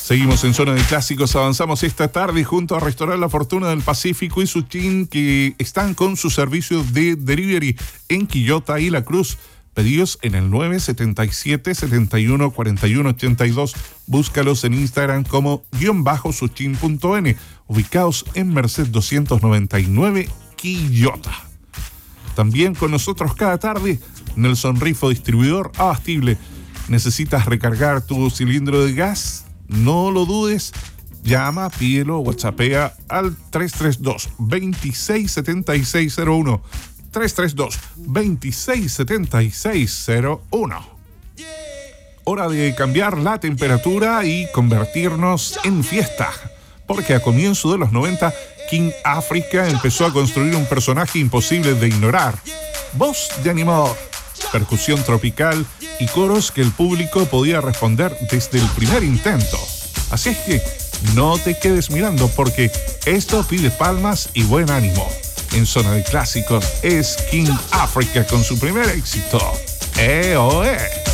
Seguimos en Zona de Clásicos, avanzamos esta tarde junto a Restaurar La Fortuna del Pacífico y Suchín, que están con su servicio de delivery en Quillota y La Cruz. Pedidos en el 977-714182. Búscalos en Instagram como _suchin.n, ubicados en Merced 299, Quillota. También con nosotros cada tarde, Nelson Rifo, distribuidor abastible. ¿Necesitas recargar tu cilindro de gas? No lo dudes, llama, pídelo, whatsappea al 332-267601. 332-267601. Hora de cambiar la temperatura y convertirnos en fiesta, porque a comienzo de los 90, King África empezó a construir un personaje imposible de ignorar. Voz de animador, percusión tropical y coros que el público podía responder desde el primer intento. Así es que no te quedes mirando, porque esto pide palmas y buen ánimo. En Zona de Clásicos es King África con su primer éxito, ¡Eh, oh, eh!